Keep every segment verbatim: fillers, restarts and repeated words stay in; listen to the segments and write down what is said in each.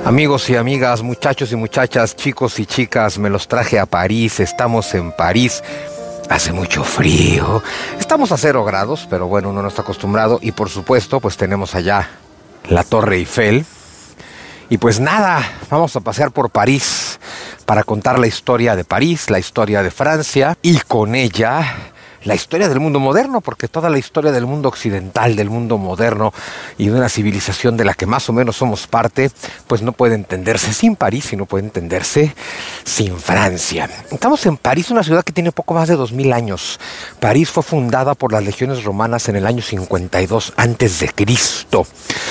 Amigos y amigas, muchachos y muchachas, chicos y chicas, me los traje a París. Estamos en París. Hace mucho frío. Estamos a cero grados, pero bueno, uno no está acostumbrado. Y por supuesto, pues tenemos allá la Torre Eiffel. Y pues nada, vamos a pasear por París para contar la historia de París, la historia de Francia y con ella la historia del mundo moderno, porque toda la historia del mundo occidental, del mundo moderno y de una civilización de la que más o menos somos parte, pues no puede entenderse sin París y no puede entenderse sin Francia. Estamos en París, una ciudad que tiene poco más de dos mil años. París fue fundada por las legiones romanas en el año cincuenta y dos antes de Cristo.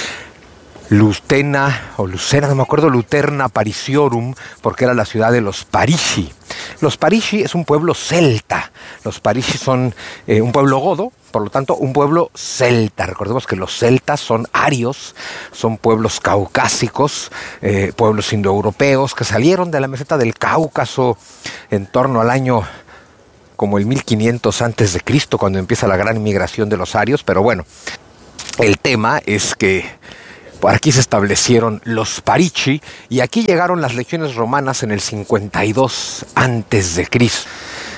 Lucena, o Lucena, no me acuerdo, Luterna Parisiorum, porque era la ciudad de los Parisci. Los Parisci es un pueblo celta. Los Parisci son eh, un pueblo godo, por lo tanto, un pueblo celta. Recordemos que los celtas son arios, son pueblos caucásicos, eh, pueblos indoeuropeos que salieron de la meseta del Cáucaso en torno al año como el mil quinientos antes de Cristo, cuando empieza la gran migración de los arios. Pero bueno, el tema es que por aquí se establecieron los Parisci y aquí llegaron las legiones romanas en el cincuenta y dos antes de Cristo.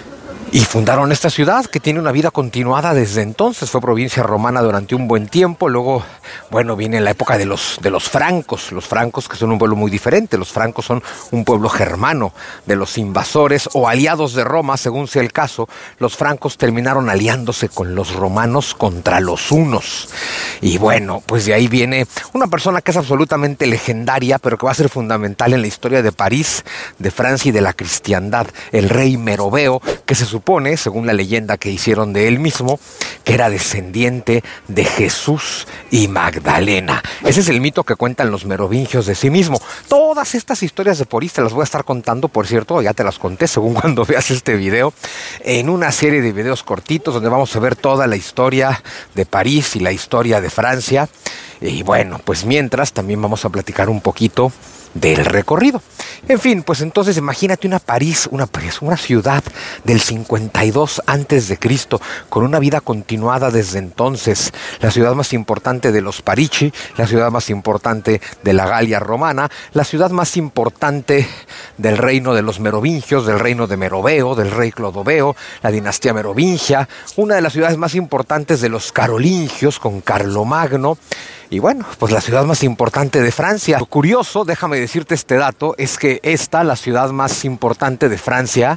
Y fundaron esta ciudad que tiene una vida continuada desde entonces. Fue provincia romana durante un buen tiempo. Luego, bueno, viene la época de los, de los francos. Los francos que son un pueblo muy diferente. Los francos son un pueblo germano de los invasores o aliados de Roma, según sea el caso. Los francos terminaron aliándose con los romanos contra los hunos. Y bueno, pues de ahí viene una persona que es absolutamente legendaria, pero que va a ser fundamental en la historia de París, de Francia y de la cristiandad. El rey Meroveo, que se supone, según la leyenda que hicieron de él mismo, que era descendiente de Jesús y Magdalena. Ese es el mito que cuentan los merovingios de sí mismo. Todas estas historias de París te las voy a estar contando, por cierto, ya te las conté según cuando veas este video, en una serie de videos cortitos donde vamos a ver toda la historia de París y la historia de Francia. Y bueno, pues mientras también vamos a platicar un poquito del recorrido. En fin, pues entonces imagínate una París, una París, una ciudad del cincuenta y dos antes de Cristo, con una vida continuada desde entonces. La ciudad más importante de los Parisci, la ciudad más importante de la Galia romana, la ciudad más importante del reino de los merovingios, del reino de Meroveo, del rey Clodoveo, la dinastía merovingia, una de las ciudades más importantes de los carolingios con Carlomagno. Y bueno, pues la ciudad más importante de Francia. Lo curioso, déjame decirte este dato, es que esta, la ciudad más importante de Francia,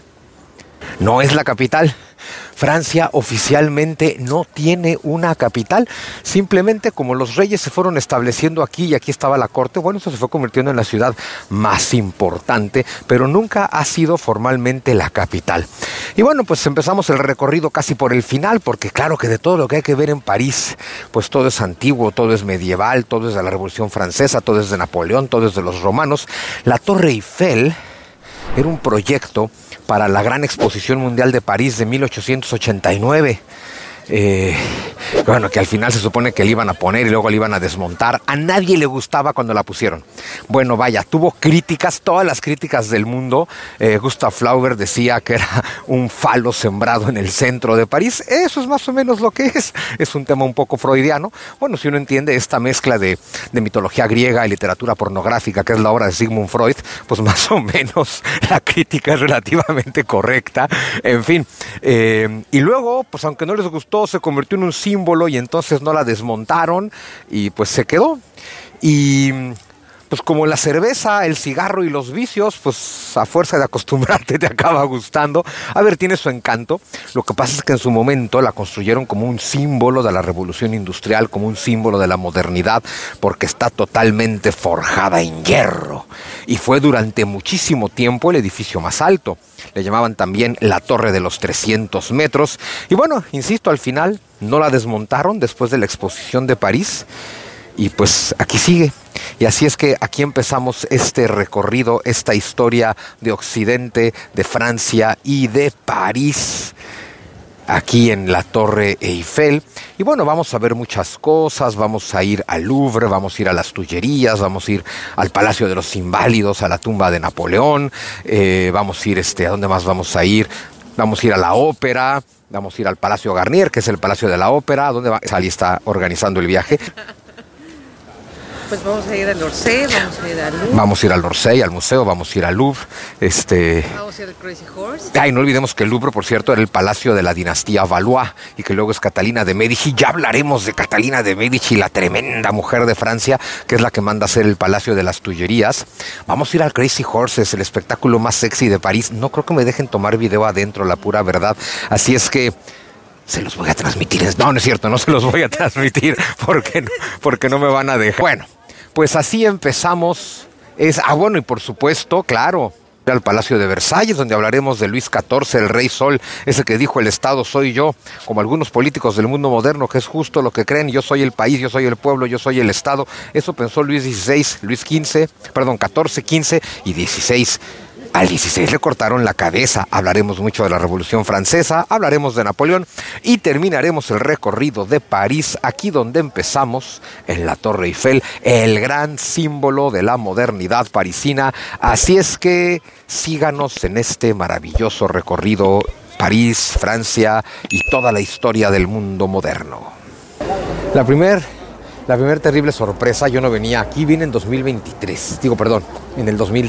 no es la capital. Francia oficialmente no tiene una capital. Simplemente como los reyes se fueron estableciendo aquí y aquí estaba la corte, bueno, eso se fue convirtiendo en la ciudad más importante, pero nunca ha sido formalmente la capital. Y bueno, pues empezamos el recorrido casi por el final, porque claro que de todo lo que hay que ver en París, pues todo es antiguo, todo es medieval, todo es de la Revolución Francesa, todo es de Napoleón, todo es de los romanos. La Torre Eiffel era un proyecto para la Gran Exposición Mundial de París de mil ochocientos ochenta y nueve. Eh, bueno, que al final se supone que le iban a poner y luego le iban a desmontar. A nadie le gustaba cuando la pusieron. Bueno, vaya, tuvo críticas, todas las críticas del mundo. eh, Gustav Flaubert decía que era un falo sembrado en el centro de París. Eso es más o menos lo que es. Es un tema un poco freudiano. Bueno, si uno entiende esta mezcla de, de mitología griega y literatura pornográfica, que es la obra de Sigmund Freud, pues más o menos la crítica es relativamente correcta. En fin, eh, y luego, pues aunque no les gustó, se convirtió en un símbolo y entonces no la desmontaron y pues se quedó. Y pues como la cerveza, el cigarro y los vicios, pues a fuerza de acostumbrarte te acaba gustando. A ver, tiene su encanto. Lo que pasa es que en su momento la construyeron como un símbolo de la revolución industrial, como un símbolo de la modernidad, porque está totalmente forjada en hierro. Y fue durante muchísimo tiempo el edificio más alto. Le llamaban también la Torre de los trescientos metros. Y bueno, insisto, al final no la desmontaron después de la exposición de París. Y pues aquí sigue. Y así es que aquí empezamos este recorrido, esta historia de Occidente, de Francia y de París, aquí en la Torre Eiffel. Y bueno, vamos a ver muchas cosas, vamos a ir al Louvre, vamos a ir a las Tullerías, vamos a ir al Palacio de los Inválidos, a la tumba de Napoleón, eh, vamos a ir, este, ¿a dónde más vamos a ir? Vamos a ir a la ópera, vamos a ir al Palacio Garnier, que es el Palacio de la Ópera, donde va, Sally está organizando el viaje. Pues vamos a ir al Orsay, vamos a ir al Louvre. Vamos a ir al Orsay, al museo, vamos a ir al Louvre. Este... Vamos a ir al Crazy Horse. Ay, no olvidemos que el Louvre, por cierto, era el palacio de la dinastía Valois y que luego es Catalina de Medici. Ya hablaremos de Catalina de Medici, la tremenda mujer de Francia, que es la que manda hacer el Palacio de las Tullerías. Vamos a ir al Crazy Horses, el espectáculo más sexy de París. No creo que me dejen tomar video adentro, la pura verdad. Así es que se los voy a transmitir. No, no es cierto, no se los voy a transmitir porque no, porque no me van a dejar. Bueno, pues así empezamos. Es, ah, bueno, y por supuesto, claro, al Palacio de Versalles, donde hablaremos de Luis catorce, el Rey Sol, ese que dijo: el Estado soy yo, como algunos políticos del mundo moderno, que es justo lo que creen: yo soy el país, yo soy el pueblo, yo soy el Estado. Eso pensó Luis dieciséis, Luis quince, perdón, catorce, quince y dieciséis. Al dieciséis le cortaron la cabeza. Hablaremos mucho de la Revolución Francesa, hablaremos de Napoleón y terminaremos el recorrido de París, aquí donde empezamos, en la Torre Eiffel, el gran símbolo de la modernidad parisina. Así es que síganos en este maravilloso recorrido: París, Francia y toda la historia del mundo moderno. La primer, la primer terrible sorpresa, yo no venía aquí, vine en dos mil veintitrés, digo, perdón, en el dos mil